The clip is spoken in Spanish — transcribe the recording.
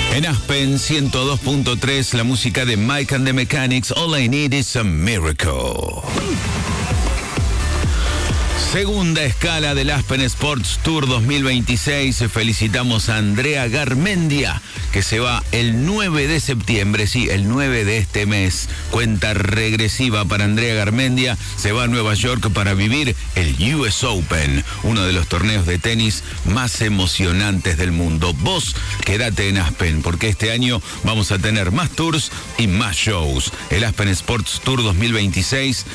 En Aspen 102.3, la música de Mike and the Mechanics, All I Need Is a Miracle. Segunda escala del Aspen Sports Tour 2026. Felicitamos a Andrea Garmendia, que se va el 9 de septiembre, sí, el 9 de este mes. Cuenta regresiva para Andrea Garmendia. Se va a Nueva York para vivir el US Open, uno de los torneos de tenis más emocionantes del mundo. Vos quédate en Aspen, porque este año vamos a tener más tours y más shows. El Aspen Sports Tour 2026